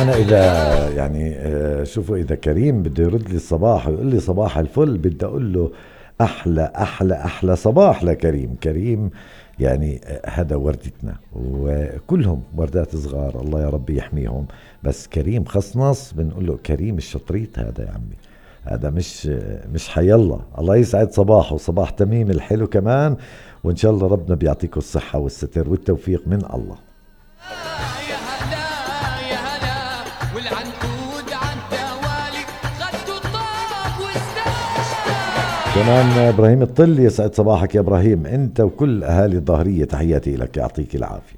أنا إذا يعني شوفوا، إذا كريم بده يرد لي الصباح ويقول لي صباح الفل، بدي أقول له أحلى أحلى أحلى صباح لكريم. كريم يعني هذا وردتنا، وكلهم وردات صغار، الله يا ربي يحميهم. بس كريم خصنص بنقول له كريم الشطريط، هذا يا عمي، هذا مش حيالله. الله يسعد صباحه، صباح تميم الحلو كمان. وإن شاء الله ربنا بيعطيكم الصحة والستر والتوفيق من الله. يا هلا يا هلا والعنقود عالدوالي غدوا الطاب واستوى. كمان ابراهيم الطلي، يسعد صباحك يا ابراهيم، انت وكل اهالي الظهريه، تحياتي لك، يعطيك العافيه.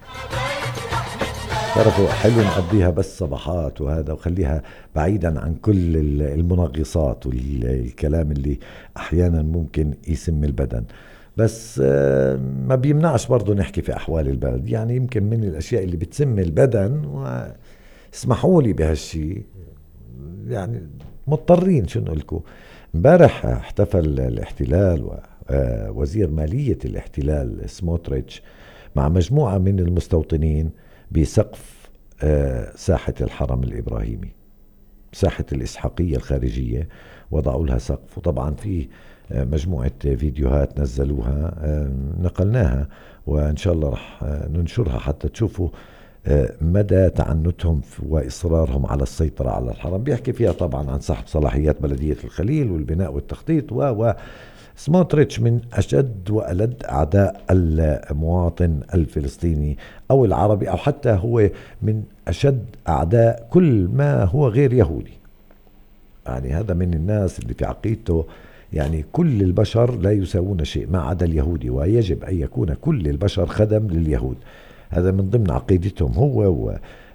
تعرفوا حلو نقضيها بس صباحات وهذا، وخليها بعيدا عن كل المنغصات والكلام اللي احيانا ممكن يسم البدن. بس ما بيمنعش برضو نحكي في احوال البلد. يعني يمكن من الاشياء اللي بتسم البدن، واسمحوا لي بهالشي، يعني مضطرين شو نقول لكم. امبارح احتفل الاحتلال ووزير مالية الاحتلال سموتريتش مع مجموعة من المستوطنين بسقف ساحة الحرم الإبراهيمي، ساحة الإسحاقية الخارجية، وضعوا لها سقف. وطبعا في مجموعة فيديوهات نزلوها، نقلناها، وإن شاء الله رح ننشرها حتى تشوفوا مدى تعنتهم وإصرارهم على السيطرة على الحرم. بيحكي فيها طبعا عن سحب صلاحيات بلدية الخليل والبناء والتخطيط سموتريتش من أشد وألد أعداء المواطن الفلسطيني أو العربي، أو حتى هو من أشد أعداء كل ما هو غير يهودي. يعني هذا من الناس اللي في عقيدته يعني كل البشر لا يساوون شيء ما عدا اليهودي، ويجب أن يكون كل البشر خدم لليهود. هذا من ضمن عقيدتهم هو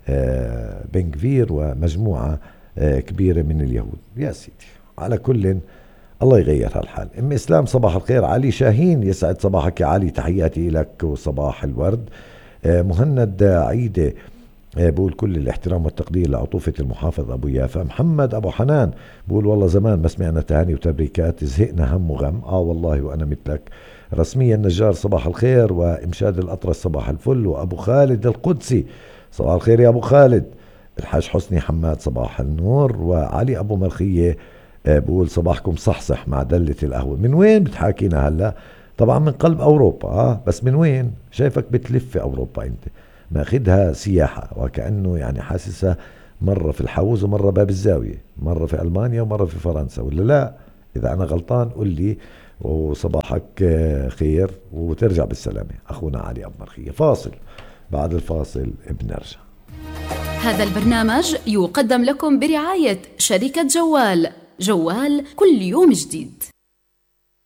وبنغفير ومجموعة كبيرة من اليهود. يا سيدي، على كل الله يغير هالحال. ام اسلام صباح الخير. علي شاهين، يسعد صباحك يا علي، تحياتي لك وصباح الورد. مهند عيدة بقول كل الاحترام والتقدير لعطوفة المحافظ أبو يافا. محمد أبو حنان بقول والله زمان ما سمعنا تهاني وتبريكات، زهقنا هم وغم. والله وأنا مثلك. رسميا النجار صباح الخير، وإمشاد الأطرس صباح الفل، وأبو خالد القدسي صباح الخير يا أبو خالد. الحاج حسني حماد صباح النور. وعلي أبو ملخية بقول صباحكم صحصح مع دلة القهوة. من وين بتحاكينا هلا؟ طبعا من قلب أوروبا. بس من وين؟ شايفك بتلف في أوروبا أنت، ماخدها سياحة، وكأنه يعني حاسسها مرة في الحوز ومرة باب الزاوية، مرة في ألمانيا ومرة في فرنسا، ولا لا؟ إذا أنا غلطان قل لي، وصباحك خير وترجع بالسلامة. أخونا علي أبو مرخية. فاصل، بعد الفاصل بنرجع. هذا البرنامج يقدم لكم برعاية شركة جوال. جوال كل يوم جديد.